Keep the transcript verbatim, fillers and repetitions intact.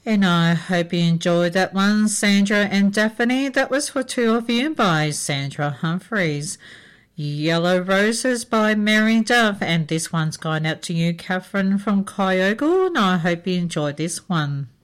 And I hope you enjoyed that one, Sandra and Daphne. That was for two of you by Sandra Humphreys. Yellow Roses by Mary Duff, and this one's gone out to you, Catherine from Kyogle, and I hope you enjoyed this one.